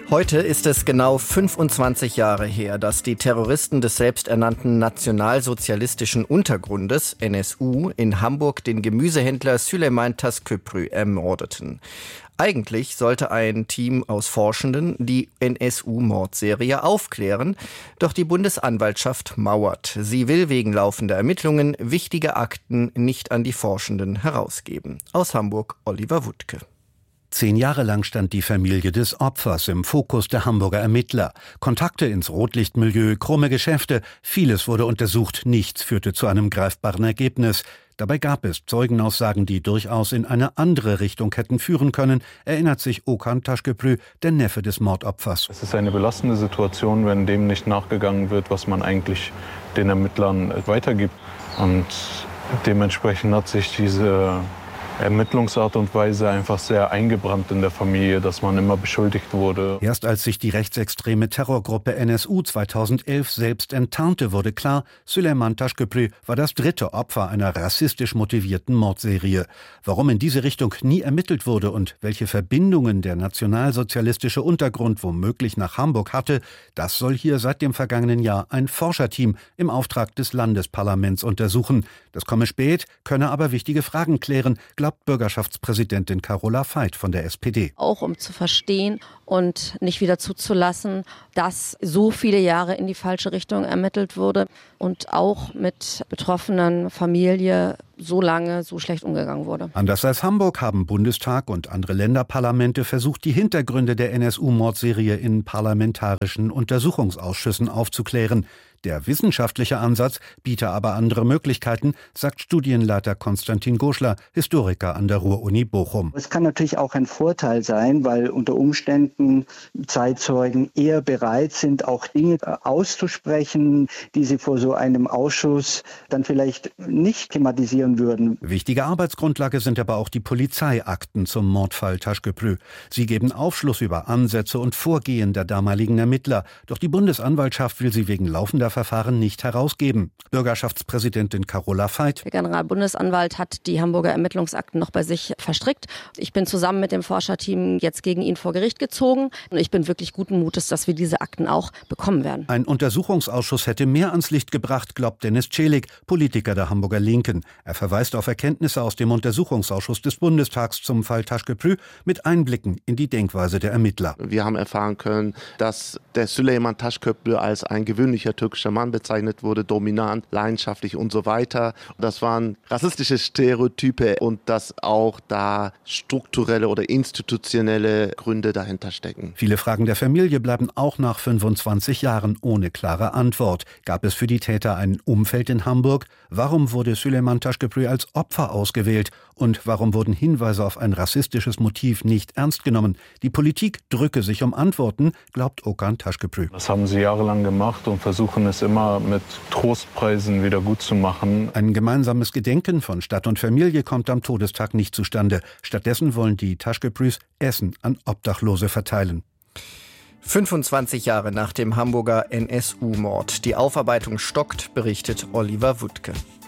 Heute ist es genau 25 Jahre her, dass die Terroristen des selbsternannten nationalsozialistischen Untergrundes, NSU, in Hamburg den Gemüsehändler Süleyman Tasköprü ermordeten. Eigentlich sollte ein Team aus Forschenden die NSU-Mordserie aufklären, doch die Bundesanwaltschaft mauert. Sie will wegen laufender Ermittlungen wichtige Akten nicht an die Forschenden herausgeben. Aus Hamburg Oliver Wuttke. 10 Jahre lang stand die Familie des Opfers im Fokus der Hamburger Ermittler. Kontakte ins Rotlichtmilieu, krumme Geschäfte, vieles wurde untersucht, nichts führte zu einem greifbaren Ergebnis. Dabei gab es Zeugenaussagen, die durchaus in eine andere Richtung hätten führen können, erinnert sich Okan Tasköprü, der Neffe des Mordopfers. Es ist eine belastende Situation, wenn dem nicht nachgegangen wird, was man eigentlich den Ermittlern weitergibt. Und dementsprechend hat sich diese Ermittlungsart und Weise einfach sehr eingebrannt in der Familie, dass man immer beschuldigt wurde. Erst als sich die rechtsextreme Terrorgruppe NSU 2011 selbst enttarnte, wurde klar, Süleyman Tasköprü war das 3. Opfer einer rassistisch motivierten Mordserie. Warum in diese Richtung nie ermittelt wurde und welche Verbindungen der nationalsozialistische Untergrund womöglich nach Hamburg hatte, das soll hier seit dem vergangenen Jahr ein Forscherteam im Auftrag des Landesparlaments untersuchen. Das komme spät, könne aber wichtige Fragen klären, glaubt Bürgerschaftspräsidentin Carola Veit von der SPD. Auch um zu verstehen und nicht wieder zuzulassen, dass so viele Jahre in die falsche Richtung ermittelt wurde und auch mit betroffenen Familie so lange so schlecht umgegangen wurde. Anders als Hamburg haben Bundestag und andere Länderparlamente versucht, die Hintergründe der NSU-Mordserie in parlamentarischen Untersuchungsausschüssen aufzuklären. Der wissenschaftliche Ansatz biete aber andere Möglichkeiten, sagt Studienleiter Konstantin Goschler, Historiker an der Ruhr-Uni Bochum. Es kann natürlich auch ein Vorteil sein, weil unter Umständen Zeitzeugen eher bereit sind, auch Dinge auszusprechen, die sie vor so einem Ausschuss dann vielleicht nicht thematisieren würden. Wichtige Arbeitsgrundlage sind aber auch die Polizeiakten zum Mordfall Tasköprü. Sie geben Aufschluss über Ansätze und Vorgehen der damaligen Ermittler. Doch die Bundesanwaltschaft will sie wegen laufender Verfahren nicht herausgeben. Bürgerschaftspräsidentin Carola Veit. Der Generalbundesanwalt hat die Hamburger Ermittlungsakten noch bei sich verstrickt. Ich bin zusammen mit dem Forscherteam jetzt gegen ihn vor Gericht gezogen. Und ich bin wirklich guten Mutes, dass wir diese Akten auch bekommen werden. Ein Untersuchungsausschuss hätte mehr ans Licht gebracht, glaubt Dennis Celik, Politiker der Hamburger Linken. Er verweist auf Erkenntnisse aus dem Untersuchungsausschuss des Bundestags zum Fall Tasköprü mit Einblicken in die Denkweise der Ermittler. Wir haben erfahren können, dass der Süleyman Tasköprü als ein gewöhnlicher türkischer Mann bezeichnet wurde, dominant, leidenschaftlich und so weiter. Das waren rassistische Stereotype und dass auch da strukturelle oder institutionelle Gründe dahinter stecken. Viele Fragen der Familie bleiben auch nach 25 Jahren ohne klare Antwort. Gab es für die Täter ein Umfeld in Hamburg? Warum wurde Süleyman Tasköprü als Opfer ausgewählt? Und warum wurden Hinweise auf ein rassistisches Motiv nicht ernst genommen? Die Politik drücke sich um Antworten, glaubt Okan Tasköprü. Das haben sie jahrelang gemacht und versuchen es immer mit Trostpreisen wieder gut zu machen. Ein gemeinsames Gedenken von Stadt und Familie kommt am Todestag nicht zustande. Stattdessen wollen die Tasköprüs Essen an Obdachlose verteilen. 25 Jahre nach dem Hamburger NSU-Mord. Die Aufarbeitung stockt, berichtet Oliver Wuttke.